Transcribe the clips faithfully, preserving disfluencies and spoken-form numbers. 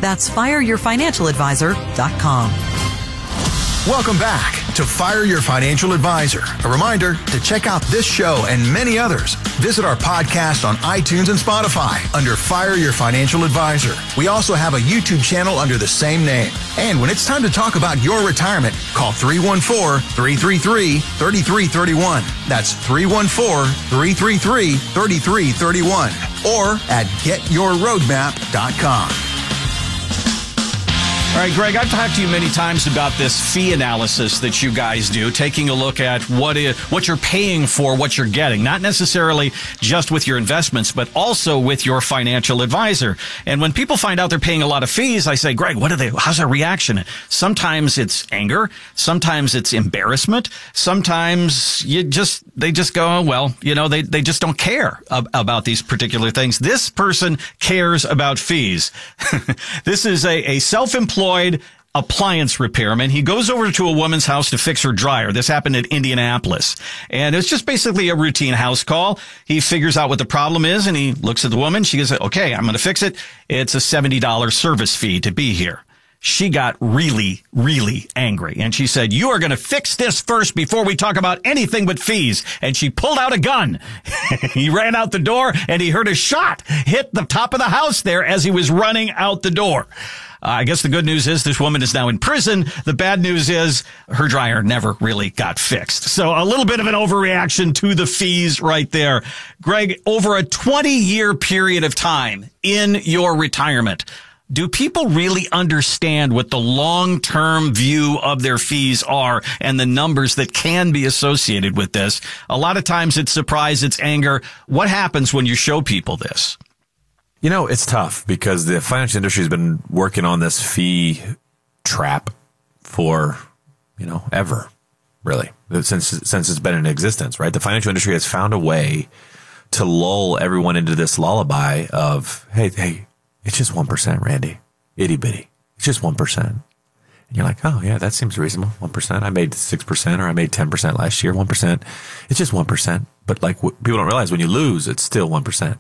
That's fire your financial advisor dot com. Welcome back to Fire Your Financial Advisor. A reminder to check out this show and many others. Visit our podcast on iTunes and Spotify under Fire Your Financial Advisor. We also have a YouTube channel under the same name. And when it's time to talk about your retirement, call three one four, three three three, three three three one. That's three one four, three three three, three three three one or at get your roadmap dot com. All right, Greg, I've talked to you many times about this fee analysis that you guys do, taking a look at what is, what you're paying for, what you're getting, not necessarily just with your investments, but also with your financial advisor. And when people find out they're paying a lot of fees, I say, Greg, what are they, how's their reaction? Sometimes it's anger. Sometimes it's embarrassment. Sometimes you just, they just go, oh, well, you know, they, they just don't care ab- about these particular things. This person cares about fees. This is a, a self-employed appliance repairman. He goes over to a woman's house to fix her dryer. This happened in Indianapolis. And it's just basically a routine house call. He figures out what the problem is and he looks at the woman. She goes, okay, I'm going to fix it. It's a seventy dollars service fee to be here. She got really, really angry. And she said, you are going to fix this first before we talk about anything but fees. And she pulled out a gun. He ran out the door and he heard a shot hit the top of the house there as he was running out the door. Uh, I guess the good news is this woman is now in prison. The bad news is her dryer never really got fixed. So a little bit of an overreaction to the fees right there. Greg, over a twenty-year period of time in your retirement, do people really understand what the long-term view of their fees are and the numbers that can be associated with this? A lot of times it's surprise, it's anger. What happens when you show people this? You know, it's tough because the financial industry has been working on this fee trap for, you know, ever, really, since since it's been in existence, right? The financial industry has found a way to lull everyone into this lullaby of, hey, hey, it's just one percent, Randy. Itty bitty. It's just one percent. And you're like, oh, yeah, that seems reasonable. one percent. I made six percent or I made ten percent last year. one percent. It's just one percent. But like what people don't realize, when you lose, it's still one percent.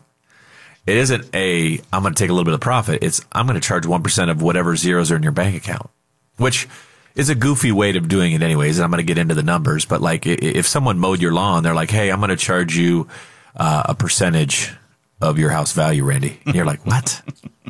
It isn't a, I'm going to take a little bit of profit. It's, I'm going to charge one percent of whatever zeros are in your bank account, which is a goofy way of doing it anyways. And I'm going to get into the numbers. But like if someone mowed your lawn, they're like, hey, I'm going to charge you uh, a percentage of your house value, Randy. And you're like, what?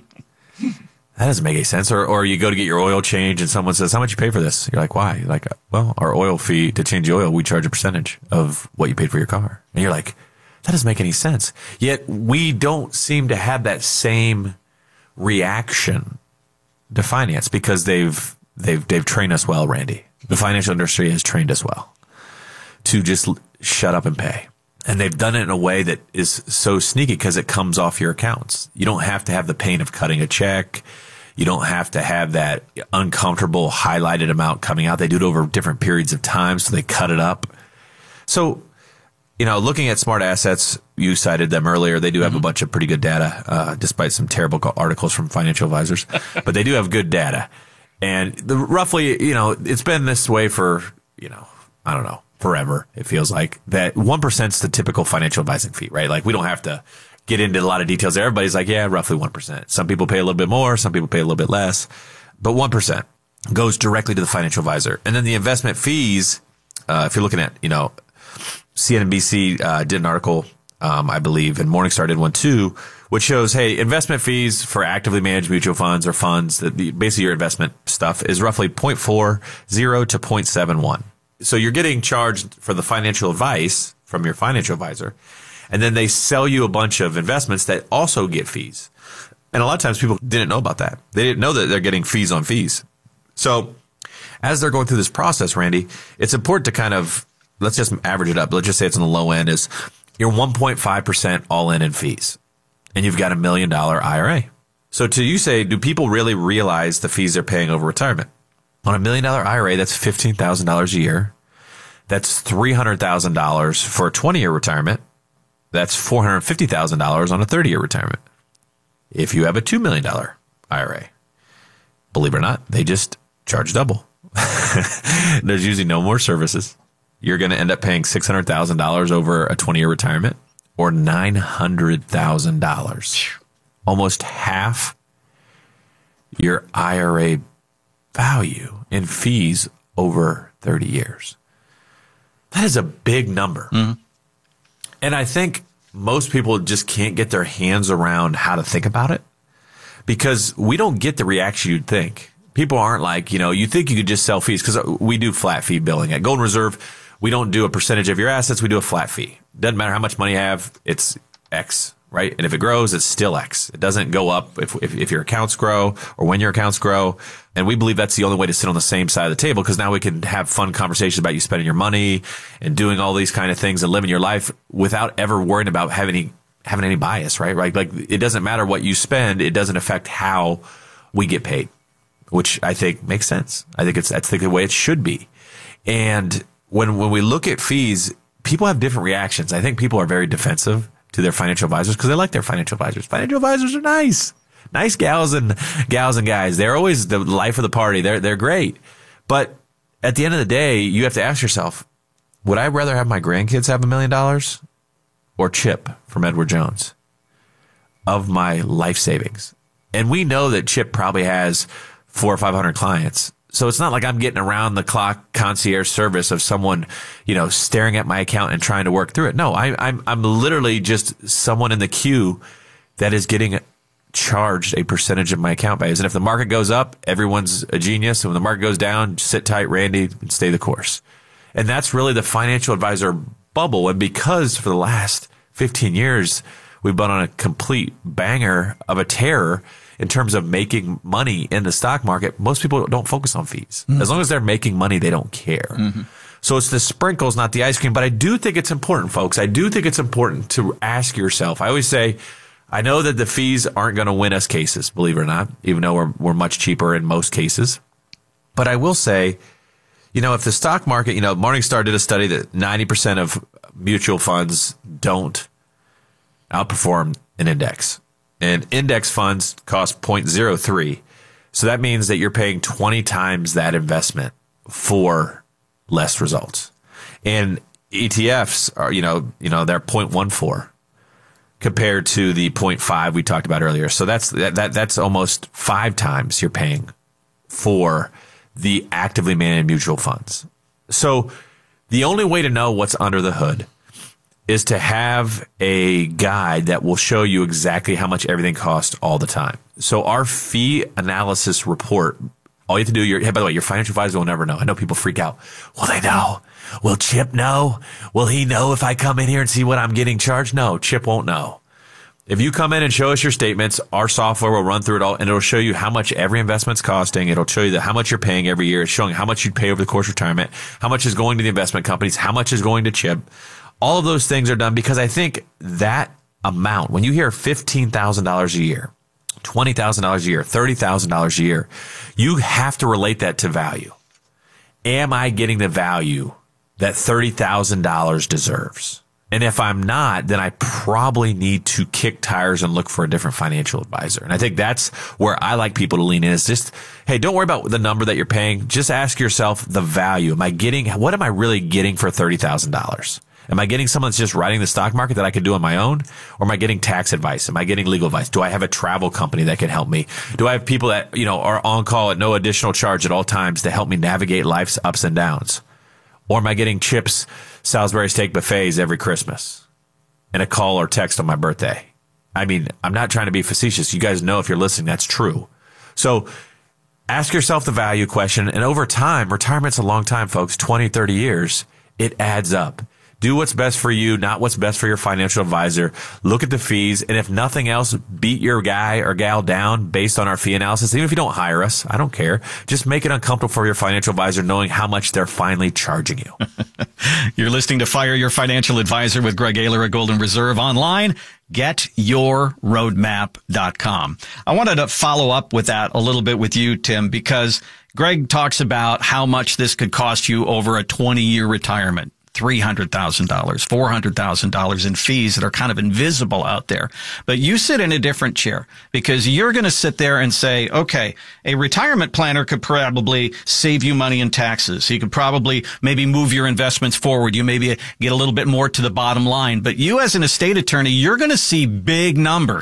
That doesn't make any sense. Or, or you go to get your oil change and someone says, how much you pay for this? You're like, why? You're like, well, our oil fee to change the oil, we charge a percentage of what you paid for your car. And you're like, that doesn't make any sense. Yet we don't seem to have that same reaction to finance because they've, they've, they've trained us well, Randy. The financial industry has trained us well to just shut up and pay. And they've done it in a way that is so sneaky because it comes off your accounts. You don't have to have the pain of cutting a check. You don't have to have that uncomfortable highlighted amount coming out. They do it over different periods of time, so they cut it up. So, you know, looking at smart assets, you cited them earlier. They do have mm-hmm. a bunch of pretty good data, uh, despite some terrible articles from financial advisors. But they do have good data. And the, roughly, you know, it's been this way for, you know, I don't know, forever. It feels like that one percent is the typical financial advising fee, right? Like we don't have to get into a lot of details. Everybody's like, yeah, roughly one percent. Some people pay a little bit more. Some people pay a little bit less. But one percent goes directly to the financial advisor. And then the investment fees, uh, if you're looking at, you know, C N B C uh, did an article, um, I believe, and Morningstar did one too, which shows, hey, investment fees for actively managed mutual funds or funds, that the, basically your investment stuff is roughly zero point four zero to zero point seven one. So you're getting charged for the financial advice from your financial advisor, and then they sell you a bunch of investments that also get fees. And a lot of times people didn't know about that. They didn't know that they're getting fees on fees. So as they're going through this process, Randy, it's important to kind of, let's just average it up. Let's just say it's on the low end is you're one point five percent all in in fees, and you've got a million dollar I R A. So to you say, do people really realize the fees they're paying over retirement? On a million dollar I R A, that's fifteen thousand dollars a year. That's three hundred thousand dollars for a twenty year retirement. That's four hundred fifty thousand dollars on a thirty year retirement. If you have a two million dollar I R A, believe it or not, they just charge double. There's usually no more services. You're going to end up paying six hundred thousand dollars over a twenty year retirement or nine hundred thousand dollars. Almost half your I R A value in fees over thirty years. That is a big number. Mm-hmm. And I think most people just can't get their hands around how to think about it because we don't get the reaction you'd think. People aren't like, you know, you think you could just sell fees because we do flat fee billing. At Golden Reserve, we don't do a percentage of your assets. We do a flat fee. Doesn't matter how much money you have. It's X, right? And if it grows, it's still X. It doesn't go up if, if, if your accounts grow or when your accounts grow. And we believe that's the only way to sit on the same side of the table because now we can have fun conversations about you spending your money and doing all these kind of things and living your life without ever worrying about having any, having any bias, right? Right? Like it doesn't matter what you spend. It doesn't affect how we get paid, which I think makes sense. I think it's, that's the way it should be. And when, when we look at fees, people have different reactions. I think people are very defensive to their financial advisors because they like their financial advisors. Financial advisors are nice. Nice gals and gals and guys. They're always the life of the party. They're, they're great. But at the end of the day, you have to ask yourself, would I rather have my grandkids have a million dollars or Chip from Edward Jones of my life savings? And we know that Chip probably has four or five hundred clients. So it's not like I'm getting around the clock concierge service of someone, you know, staring at my account and trying to work through it. No, I, I'm, I'm literally just someone in the queue that is getting charged a percentage of my account values. And if the market goes up, everyone's a genius. And when the market goes down, sit tight, Randy, and stay the course. And that's really the financial advisor bubble. And because for the last fifteen years, we've been on a complete banger of a terror in terms of making money in the stock market, most people don't focus on fees. Mm-hmm. As long as they're making money, they don't care. Mm-hmm. So it's the sprinkles, not the ice cream. But I do think it's important, folks. I do think it's important to ask yourself. I always say, I know that the fees aren't going to win us cases, believe it or not, even though we're, we're much cheaper in most cases. But I will say, you know, if the stock market, you know, Morningstar did a study that ninety percent of mutual funds don't outperform an index. And index funds cost zero point zero three. So that means that you're paying twenty times that investment for less results. And E T Fs are, you know, you know, they're zero point one four. Compared to the zero point five we talked about earlier. So that's that, that that's almost five times you're paying for the actively managed mutual funds. So the only way to know what's under the hood is to have a guide that will show you exactly how much everything costs all the time. So our fee analysis report, all you have to do, your, hey, by the way, your financial advisor will never know. I know people freak out. Will they know? Will Chip know? Will he know if I come in here and see what I'm getting charged? No, Chip won't know. If you come in and show us your statements, our software will run through it all, and it'll show you how much every investment's costing. It'll show you that how much you're paying every year. It's showing how much you'd pay over the course of retirement, how much is going to the investment companies, how much is going to Chip. All of those things are done because I think that amount, when you hear fifteen thousand dollars a year, twenty thousand dollars a year, thirty thousand dollars a year, you have to relate that to value. Am I getting the value that thirty thousand dollars deserves? And if I'm not, then I probably need to kick tires and look for a different financial advisor. And I think that's where I like people to lean in is just, hey, don't worry about the number that you're paying. Just ask yourself the value. Am I getting, what am I really getting for thirty thousand dollars? Am I getting someone that's just riding the stock market that I could do on my own? Or am I getting tax advice? Am I getting legal advice? Do I have a travel company that can help me? Do I have people that, you know, are on call at no additional charge at all times to help me navigate life's ups and downs? Or am I getting Chips, Salisbury steak buffets every Christmas and a call or text on my birthday? I mean, I'm not trying to be facetious. You guys know if you're listening, that's true. So ask yourself the value question. And over time, retirement's a long time, folks, twenty, thirty years, it adds up. Do what's best for you, not what's best for your financial advisor. Look at the fees. And if nothing else, beat your guy or gal down based on our fee analysis. Even if you don't hire us, I don't care. Just make it uncomfortable for your financial advisor knowing how much they're finally charging you. You're listening to Fire Your Financial Advisor with Greg Ayler at Golden Reserve online. get your roadmap dot com. I wanted to follow up with that a little bit with you, Tim, because Greg talks about how much this could cost you over a twenty-year retirement. three hundred thousand dollars, four hundred thousand dollars in fees that are kind of invisible out there. But you sit in a different chair because you're going to sit there and say, okay, a retirement planner could probably save you money in taxes. He could probably maybe move your investments forward. You maybe get a little bit more to the bottom line. But you as an estate attorney, you're going to see big numbers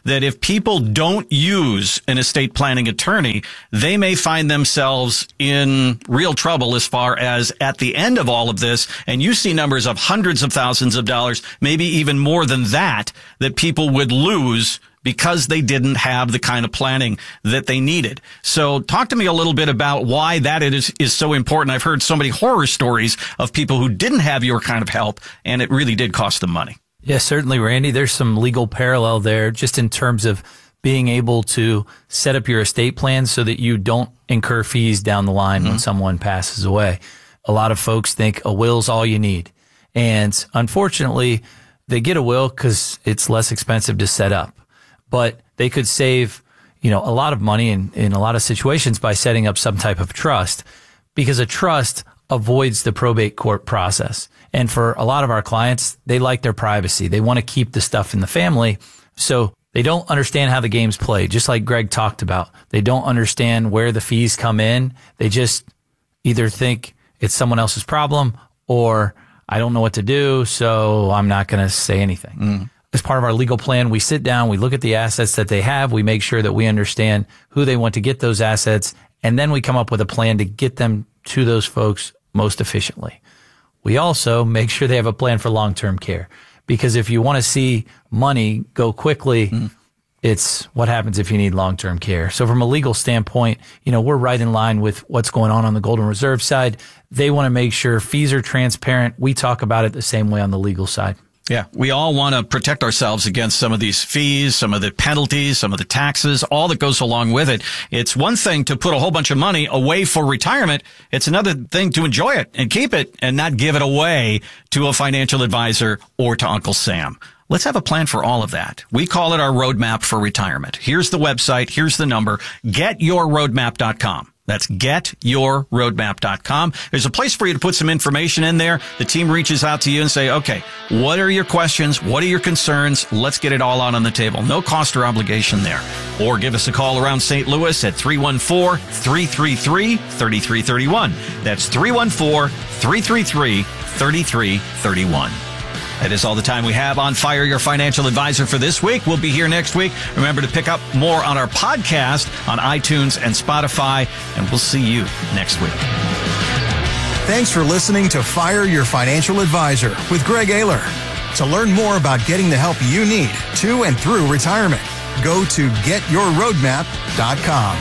that if people don't use an estate planning attorney, they may find themselves in real trouble as far as at the end of all of this. And you see numbers of hundreds of thousands of dollars, maybe even more than that, that people would lose because they didn't have the kind of planning that they needed. So talk to me a little bit about why that is, is so important. I've heard so many horror stories of people who didn't have your kind of help, and it really did cost them money. Yeah, certainly, Randy. There's some legal parallel there just in terms of being able to set up your estate plan so that you don't incur fees down the line mm-hmm. when someone passes away. A lot of folks think a will's all you need. And unfortunately, they get a will because it's less expensive to set up. But they could save, you know, a lot of money in, in a lot of situations by setting up some type of trust, because a trust avoids the probate court process. And for a lot of our clients, they like their privacy. They want to keep the stuff in the family. So they don't understand how the game's played, just like Greg talked about. They don't understand where the fees come in. They just either think it's someone else's problem or I don't know what to do, so I'm not going to say anything. Mm. As part of our legal plan, we sit down, we look at the assets that they have, we make sure that we understand who they want to get those assets, and then we come up with a plan to get them to those folks most efficiently. We also make sure they have a plan for long-term care, because if you want to see money go quickly, mm. it's what happens if you need long-term care. So from a legal standpoint, you know, we're right in line with what's going on on the Golden Reserve side. They want to make sure fees are transparent. We talk about it the same way on the legal side. Yeah, we all want to protect ourselves against some of these fees, some of the penalties, some of the taxes, all that goes along with it. It's one thing to put a whole bunch of money away for retirement. It's another thing to enjoy it and keep it and not give it away to a financial advisor or to Uncle Sam. Let's have a plan for all of that. We call it our roadmap for retirement. Here's the website. Here's the number. get your roadmap dot com. That's get your roadmap dot com. There's a place for you to put some information in there. The team reaches out to you and say, okay, what are your questions? What are your concerns? Let's get it all out on the table. No cost or obligation there. Or give us a call around Saint Louis at three one four, three three three, three three three one. That's three one four, three three three, three three three one. That is all the time we have on Fire Your Financial Advisor for this week. We'll be here next week. Remember to pick up more on our podcast on iTunes and Spotify, and we'll see you next week. Thanks for listening to Fire Your Financial Advisor with Greg Ayler. To learn more about getting the help you need to and through retirement, go to get your roadmap dot com.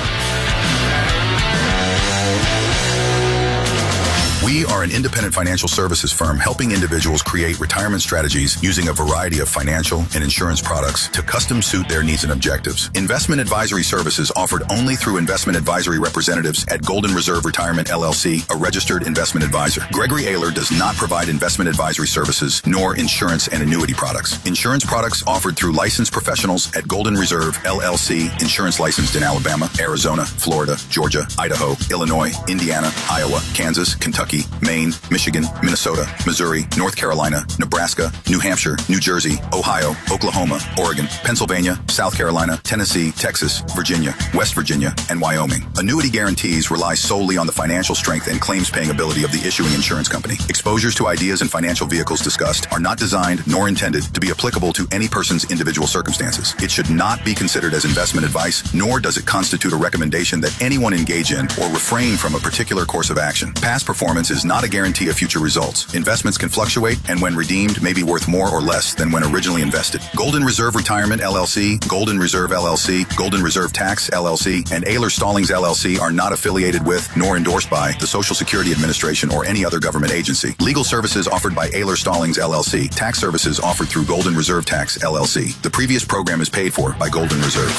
We are an independent financial services firm helping individuals create retirement strategies using a variety of financial and insurance products to custom suit their needs and objectives. Investment advisory services offered only through investment advisory representatives at Golden Reserve Retirement L L C, a registered investment advisor. Gregory Ayler does not provide investment advisory services nor insurance and annuity products. Insurance products offered through licensed professionals at Golden Reserve L L C, insurance licensed in Alabama, Arizona, Florida, Georgia, Idaho, Illinois, Indiana, Iowa, Kansas, Kentucky, Maine, Michigan, Minnesota, Missouri, North Carolina, Nebraska, New Hampshire, New Jersey, Ohio, Oklahoma, Oregon, Pennsylvania, South Carolina, Tennessee, Texas, Virginia, West Virginia, and Wyoming. Annuity guarantees rely solely on the financial strength and claims-paying ability of the issuing insurance company. Exposures to ideas and financial vehicles discussed are not designed nor intended to be applicable to any person's individual circumstances. It should not be considered as investment advice, nor does it constitute a recommendation that anyone engage in or refrain from a particular course of action. Past performance is not a guarantee of future results. Investments can fluctuate and when redeemed may be worth more or less than when originally invested. Golden Reserve Retirement L L C, Golden Reserve L L C, Golden Reserve Tax L L C, and Ayler Stallings L L C are not affiliated with nor endorsed by the Social Security Administration or any other government agency. Legal services offered by Ayler Stallings L L C. Tax services offered through Golden Reserve Tax L L C. The previous program is paid for by Golden Reserve.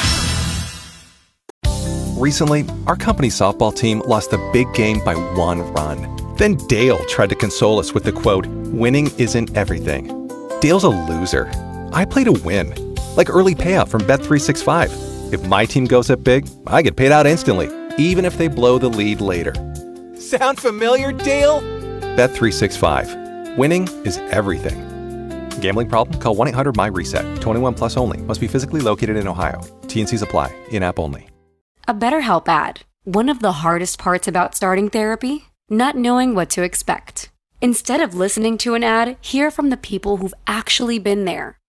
Recently, our company's softball team lost a big game by one run. Then Dale tried to console us with the quote, "Winning isn't everything." Dale's a loser. I play to win. Like early payout from Bet three sixty-five. If my team goes up big, I get paid out instantly, even if they blow the lead later. Sound familiar, Dale? Bet three sixty-five. Winning is everything. Gambling problem? Call one eight hundred M Y reset. twenty-one plus only. Must be physically located in Ohio. T and C's apply. In-app only. A BetterHelp ad. One of the hardest parts about starting therapy? Not knowing what to expect. Instead of listening to an ad, hear from the people who've actually been there.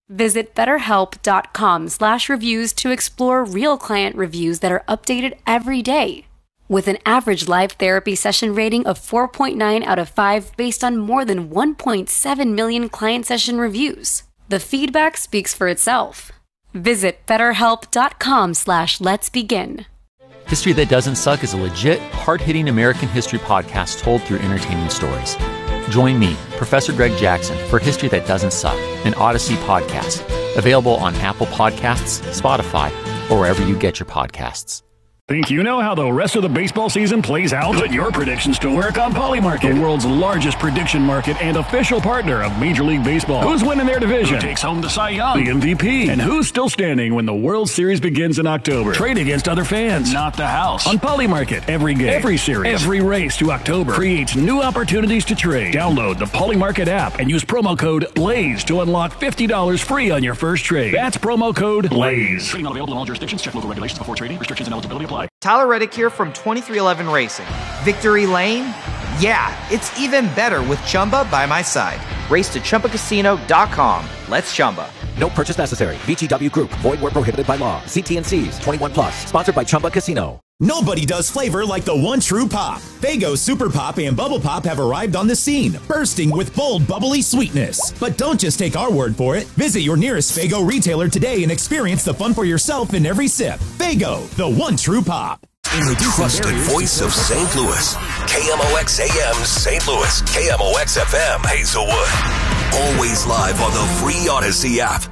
Visit betterhelp.com slash reviews to explore real client reviews that are updated every day. With an average live therapy session rating of four point nine out of five based on more than one point seven million client session reviews. The feedback speaks for itself. Visit betterhelp.com slash let's begin. History That Doesn't Suck is a legit, hard-hitting American history podcast told through entertaining stories. Join me, Professor Greg Jackson, for History That Doesn't Suck, an Odyssey podcast, available on Apple Podcasts, Spotify, or wherever you get your podcasts. Think you know how the rest of the baseball season plays out? Put your predictions to work on Polymarket, the world's largest prediction market and official partner of Major League Baseball. Who's winning their division? Who takes home the Cy Young, the M V P? And who's still standing when the World Series begins in October? Trade against other fans, not the house. On Polymarket, every game, every series, every race to October creates new opportunities to trade. Download the Polymarket app and use promo code BLAZE to unlock fifty dollars free on your first trade. That's promo code BLAZE. Trading not available in all jurisdictions. Check local regulations before trading. Restrictions and eligibility apply. Tyler Reddick here from twenty-three eleven Racing. Victory Lane? Yeah, it's even better with Chumba by my side. Race to Chumba Casino dot com. Let's Chumba. No purchase necessary. V G W Group. Void where prohibited by law. See T and C's. twenty-one plus. Sponsored by Chumba Casino. Nobody does flavor like the one true pop. Faygo Super Pop and Bubble Pop have arrived on the scene, bursting with bold, bubbly sweetness. But don't just take our word for it. Visit your nearest Faygo retailer today and experience the fun for yourself in every sip. Faygo, the one true pop. In the trusted voice of Saint Louis, K M O X A M Saint Louis, K M O X F M Hazelwood. Always live on the free Odyssey app.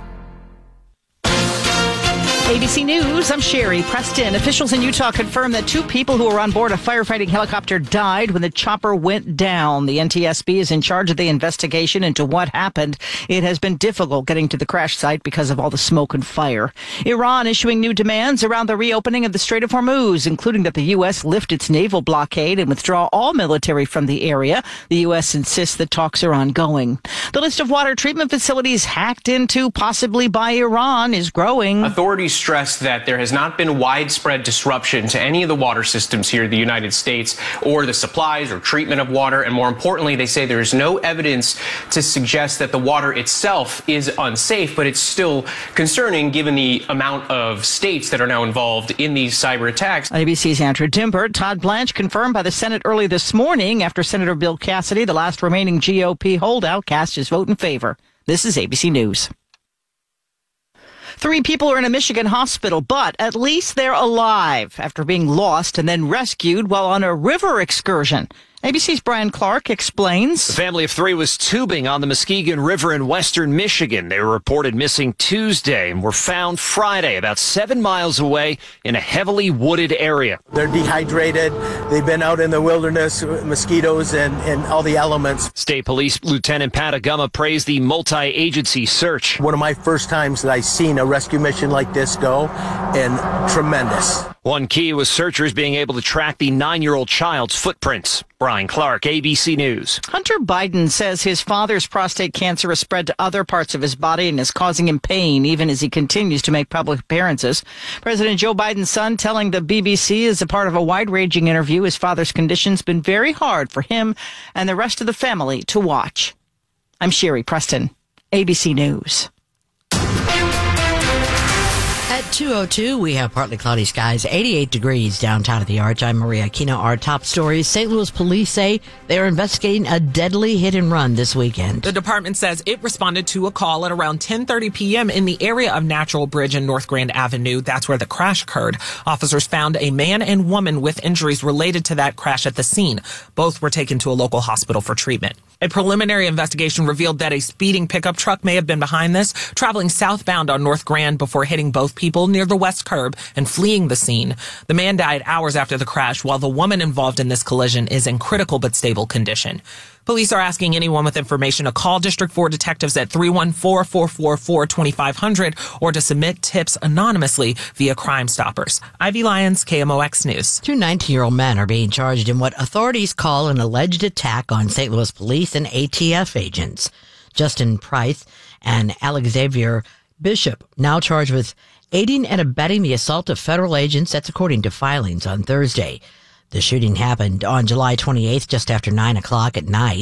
A B C News, I'm Sherry Preston. Officials in Utah confirmed that two people who were on board a firefighting helicopter died when the chopper went down. The N T S B is in charge of the investigation into what happened. It has been difficult getting to the crash site because of all the smoke and fire. Iran issuing new demands around the reopening of the Strait of Hormuz, including that the U S lift its naval blockade and withdraw all military from the area. The U S insists that talks are ongoing. The list of water treatment facilities hacked into possibly by Iran is growing. Authorities stressed that there has not been widespread disruption to any of the water systems here in the United States or the supplies or treatment of water. And more importantly, they say there is no evidence to suggest that the water itself is unsafe, but it's still concerning given the amount of states that are now involved in these cyber attacks. A B C's Andrew Dimbert. Todd Blanche confirmed by the Senate early this morning after Senator Bill Cassidy, the last remaining G O P holdout, cast his vote in favor. This is A B C News. Three people are in a Michigan hospital, but at least they're alive after being lost and then rescued while on a river excursion. A B C's Brian Clark explains. The family of three was tubing on the Muskegon River in western Michigan. They were reported missing Tuesday and were found Friday about seven miles away in a heavily wooded area. They're dehydrated. They've been out in the wilderness, mosquitoes and, and all the elements. State Police Lieutenant Pat Agama praised the multi-agency search. One of my first times that I've seen a rescue mission like this go, and tremendous. One key was searchers being able to track the nine-year-old child's footprints. Brian Clark, A B C News. Hunter Biden says his father's prostate cancer has spread to other parts of his body and is causing him pain even as he continues to make public appearances. President Joe Biden's son telling the B B C as a part of a wide-ranging interview his father's condition's been very hard for him and the rest of the family to watch. I'm Sherry Preston, A B C News. two oh two, we have partly cloudy skies, eighty-eight degrees downtown at the Arch. I'm Maria Aquino. Our top stories. Saint Louis police say they are investigating a deadly hit and run this weekend. The department says it responded to a call at around ten thirty p.m. in the area of Natural Bridge and North Grand Avenue. That's where the crash occurred. Officers found a man and woman with injuries related to that crash at the scene. Both were taken to a local hospital for treatment. A preliminary investigation revealed that a speeding pickup truck may have been behind this, traveling southbound on North Grand before hitting both people near the west curb and fleeing the scene. The man died hours after the crash, while the woman involved in this collision is in critical but stable condition. Police are asking anyone with information to call District four detectives at three one four, four four four, two five zero zero or to submit tips anonymously via Crime Stoppers. Ivy Lyons, K M O X News. Two nineteen-year-old men are being charged in what authorities call an alleged attack on Saint Louis police and A T F agents. Justin Price and Alexavier Bishop, now charged with aiding and abetting the assault of federal agents. That's according to filings on Thursday. The shooting happened on July twenty-eighth, just after nine o'clock at night.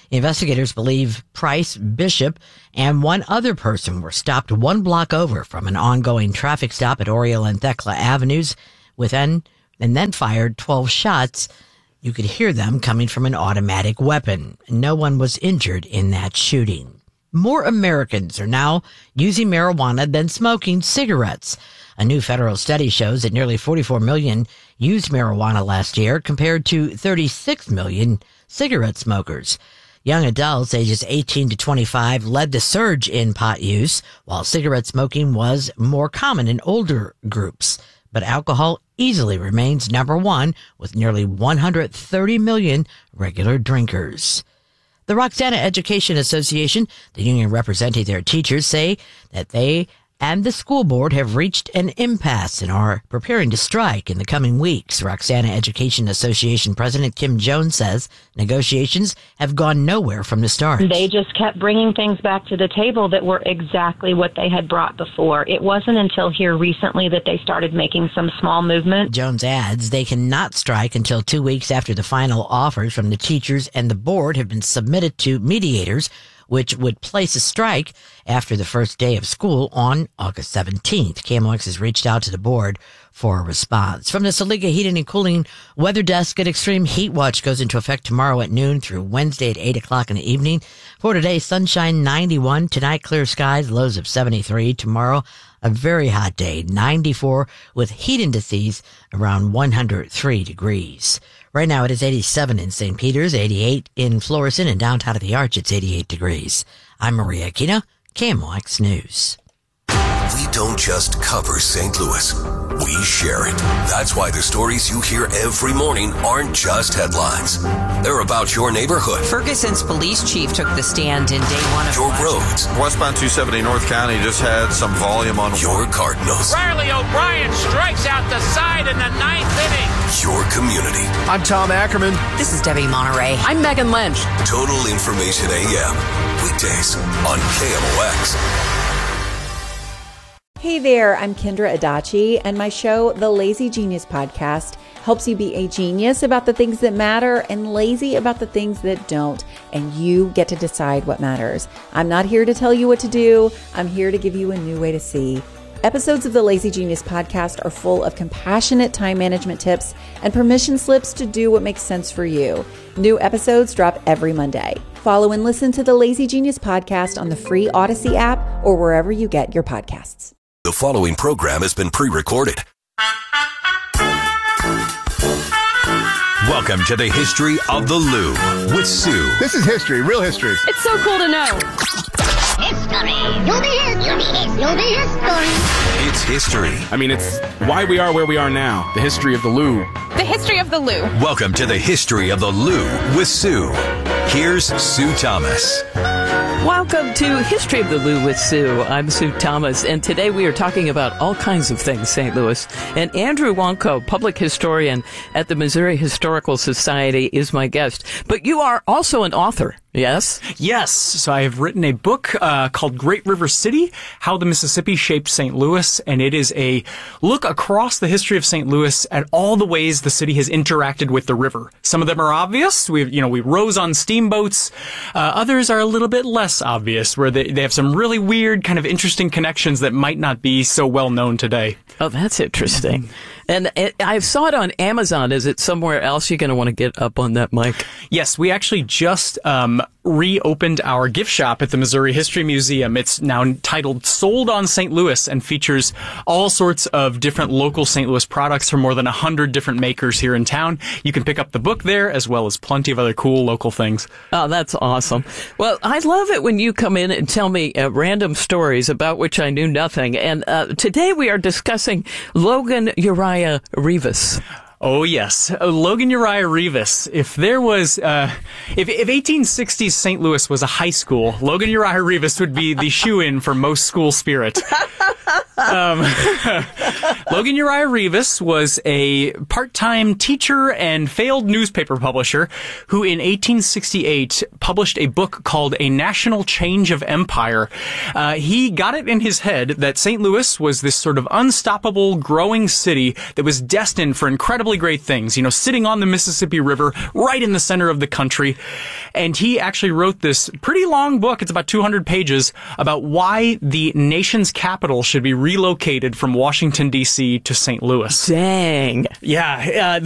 Investigators believe Price, Bishop, and one other person were stopped one block over from an ongoing traffic stop at Oriole and Thekla Avenues within, and then fired twelve shots. You could hear them coming from an automatic weapon. No one was injured in that shooting. More Americans are now using marijuana than smoking cigarettes. A new federal study shows that nearly forty-four million used marijuana last year compared to thirty-six million cigarette smokers. Young adults ages eighteen to twenty-five led the surge in pot use, while cigarette smoking was more common in older groups. But alcohol easily remains number one with nearly one hundred thirty million regular drinkers. The Roxana Education Association, the union representing their teachers, say that they and the school board have reached an impasse and are preparing to strike in the coming weeks. Roxana Education Association President Kim Jones says negotiations have gone nowhere from the start. They just kept bringing things back to the table that were exactly what they had brought before. It wasn't until here recently that they started making some small movement. Jones adds they cannot strike until two weeks after the final offers from the teachers and the board have been submitted to mediators, which would place a strike after the first day of school on August seventeenth. K M O X has reached out to the board for a response. From the Saliga Heating and Cooling Weather Desk, an extreme heat watch goes into effect tomorrow at noon through Wednesday at eight o'clock in the evening. For today, sunshine ninety-one. Tonight, clear skies, lows of seventy-three. Tomorrow, a very hot day, ninety-four, with heat indices around one hundred three degrees. Right now it is eighty-seven in Saint Peter's, eighty-eight in Florissant, and downtown at the Arch it's eighty-eight degrees. I'm Maria Aquino, K M O X News. We don't just cover Saint Louis. We share it. That's why the stories you hear every morning aren't just headlines. They're about your neighborhood. Ferguson's police chief took the stand in day one of your roads. Westbound two seventy North County just had some volume on your Cardinals. Riley O'Brien strikes out the side in the ninth inning. Your community. I'm Tom Ackerman. This is Debbie Monterey. I'm Megan Lynch. Total Information A M. Weekdays on K M O X. Hey there, I'm Kendra Adachi, and my show, The Lazy Genius Podcast, helps you be a genius about the things that matter and lazy about the things that don't, and you get to decide what matters. I'm not here to tell you what to do. I'm here to give you a new way to see. Episodes of the Lazy Genius Podcast are full of compassionate time management tips and permission slips to do what makes sense for you. New episodes drop every Monday. Follow and listen to the Lazy Genius Podcast on the free Odyssey app or wherever you get your podcasts. The following program has been pre-recorded. Welcome to the History of the Lou with Sue. This is history, real history. It's so cool to know. History. Do the history. Do the history. It's history. I mean, it's why we are where we are now. The history of the Lou. The history of the Lou. Welcome to the History of the Lou with Sue. Here's Sue Thomas. Welcome to History of the Lou with Sue. I'm Sue Thomas, and today we are talking about all kinds of things, Saint Louis. And Andrew Wonko, public historian at the Missouri Historical Society, is my guest. But you are also an author, yes? Yes. So I have written a book uh, called Great River City, How the Mississippi Shaped Saint Louis, and it is a look across the history of Saint Louis at all the ways the city has interacted with the river. Some of them are obvious. We, you know, we rose on steamboats. Uh, others are a little bit less obvious, where they, they have some really weird, kind of interesting connections that might not be so well known today. Oh, that's interesting. And it, I saw it on Amazon. Is it somewhere else? You're going to want to get up on that, Mike. Yes, we actually just um, reopened our gift shop at the Missouri History Museum. It's now titled Sold on Saint Louis and features all sorts of different local Saint Louis products from more than one hundred different makers here in town. You can pick up the book there, as well as plenty of other cool local things. Oh, that's awesome. Well, I love it when you come in and tell me uh, random stories about which I knew nothing. And uh, today we are discussing Logan Uriah Rivas. Oh, yes. Uh, Logan Uriah Rivas. If there was, uh, if, if eighteen sixties Saint Louis was a high school, Logan Uriah Rivas would be the shoe-in for most school spirit. um, Logan Uriah Rivas was a part-time teacher and failed newspaper publisher who in eighteen sixty-eight published a book called A National Change of Empire. Uh, he got it in his head that Saint Louis was this sort of unstoppable, growing city that was destined for incredibly great things, you know, sitting on the Mississippi River, right in the center of the country. And he actually wrote this pretty long book, it's about two hundred pages, about why the nation's capital should be relocated from Washington, D C to Saint Louis. Dang. Yeah, uh,